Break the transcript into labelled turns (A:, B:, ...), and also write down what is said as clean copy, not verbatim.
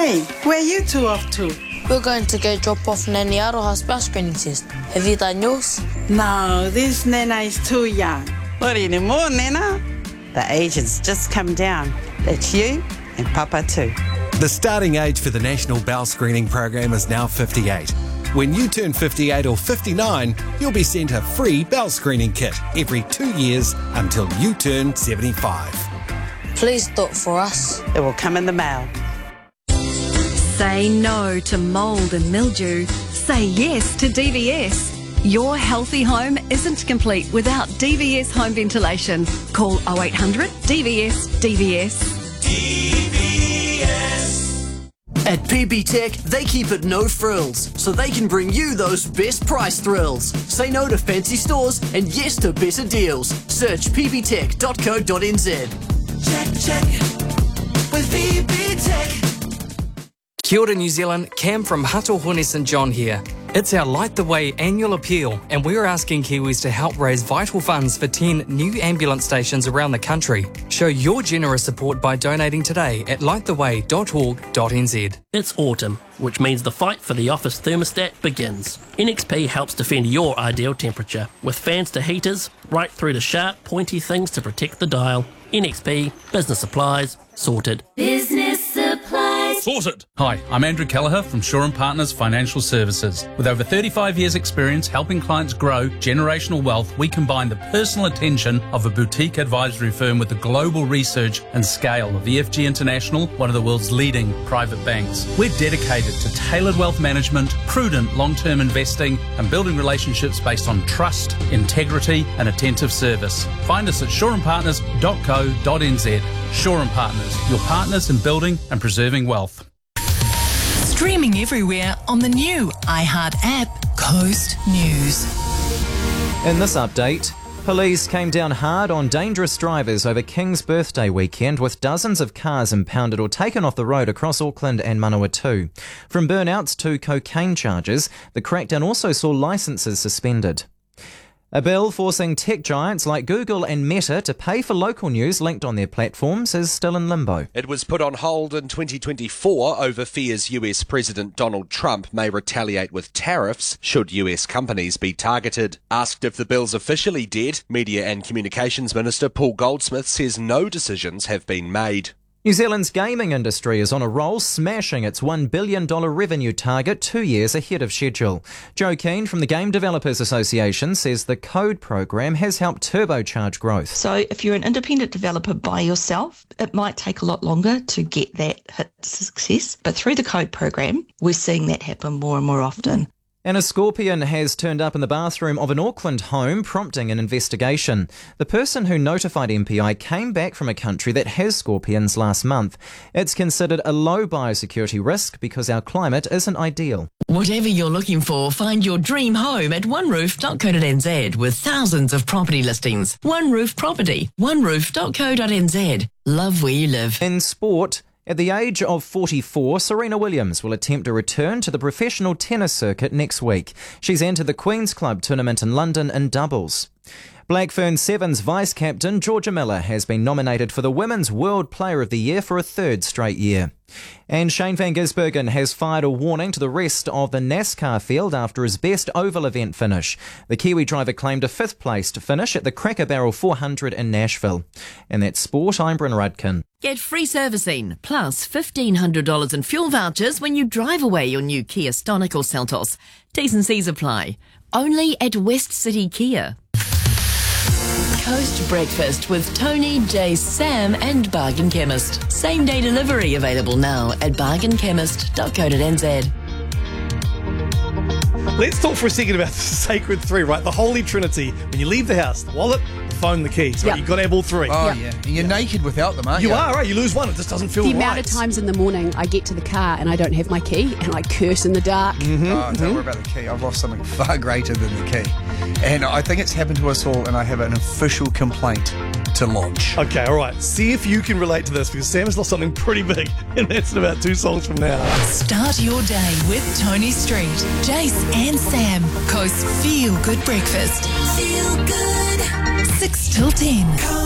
A: Hey, where you two off to?
B: We're going to go drop off Nanny Aroha's bell screening test. Have you done yours?
A: No, this Nana is too young.
C: Not anymore, Nana. The age has just come down. That's you and Papa too.
D: The starting age for the National Bowel Screening Program is now 58. When you turn 58 or 59, you'll be sent a free bowel screening kit every 2 years until you turn 75.
B: Please do it for us.
C: It will come in the mail.
E: Say no to mould and mildew. Say yes to DVS. Your healthy home isn't complete without DVS home ventilation. Call 0800 DVS DVS.
F: At PB Tech, they keep it no frills, so they can bring you those best price thrills. Say no to fancy stores and yes to better deals. Search pbtech.co.nz. Check with PB Tech.
G: Kia ora, New Zealand. Cam from Hatohone St John here. It's our Light the Way annual appeal, and we're asking Kiwis to help raise vital funds for 10 new ambulance stations around the country. Show your generous support by donating today at lighttheway.org.nz.
H: It's autumn, which means the fight for the office thermostat begins. NXP helps defend your ideal temperature, with fans to heaters, right through to sharp, pointy things to protect the dial. NXP, business supplies, sorted.
I: Business supplies.
J: Sorted! Hi, I'm Andrew Kelleher from Shaw & Partners Financial Services. With over 35 years' experience helping clients grow generational wealth, we combine the personal attention of a boutique advisory firm with the global research and scale of EFG International, one of the world's leading private banks. We're dedicated to tailored wealth management, prudent long-term investing, and building relationships based on trust, integrity, and attentive service. Find us at shawandpartners.co.nz. Shaw & Partners, your partners in building and preserving wealth.
I: Streaming everywhere on the new iHeart app, Coast News.
K: In this update, police came down hard on dangerous drivers over King's birthday weekend, with dozens of cars impounded or taken off the road across Auckland and Manawatu. From burnouts to cocaine charges, the crackdown also saw licences suspended. A bill forcing tech giants like Google and Meta to pay for local news linked on their platforms is still in limbo.
L: It was put on hold in 2024 over fears US President Donald Trump may retaliate with tariffs should US companies be targeted. Asked if the bill's officially dead, Media and Communications Minister Paul Goldsmith says no decisions have been made.
K: New Zealand's gaming industry is on a roll, smashing its $1 billion revenue target 2 years ahead of schedule. Joe Keane from the Game Developers Association says the Code program has helped turbocharge growth.
M: So if you're an independent developer by yourself, it might take a lot longer to get that hit success. But through the Code program, we're seeing that happen more and more often.
K: And a scorpion has turned up in the bathroom of an Auckland home, prompting an investigation. The person who notified MPI came back from a country that has scorpions last month. It's considered a low biosecurity risk because our climate isn't ideal.
I: Whatever you're looking for, find your dream home at oneroof.co.nz with thousands of property listings. One Roof Property, oneroof.co.nz. Love where you live.
K: In sport, at the age of 44, Serena Williams will attempt a return to the professional tennis circuit next week. She's entered the Queen's Club tournament in London in doubles. Blackfern Sevens vice-captain Georgia Miller has been nominated for the Women's World Player of the Year for a third straight year. And Shane van Gisbergen has fired a warning to the rest of the NASCAR field after his best oval event finish. The Kiwi driver claimed a fifth-placed finish at the Cracker Barrel 400 in Nashville. And that's sport, I'm Bryn Rudkin.
I: Get free servicing, plus $1,500 in fuel vouchers when you drive away your new Kia Stonic or Seltos. T's and C's apply. Only at West City Kia. Coast Breakfast with Tony, Jace, Sam and Bargain Chemist. Same day delivery available now at bargainchemist.co.nz.
N: Let's talk for a second about the sacred three, right? The Holy Trinity. When you leave the house, the wallet, the phone, the keys, right? You've got to have all three.
O: Oh, yeah. And you're naked without them, aren't you?
N: You are, right? You lose one, it just doesn't feel right.
P: The amount of times in the morning I get to the car and I don't have my key and I curse in the dark.
O: Don't worry about the key. I've lost something far greater than the key. And I think it's happened to us all, and I have an official complaint to lodge.
N: Okay, all right. See if you can relate to this, because Sam has lost something pretty big, and that's in about 2 songs from now.
I: Start your day with Tony Street, Jace and Sam. Coast Feel Good Breakfast. Feel good. 6 till 10.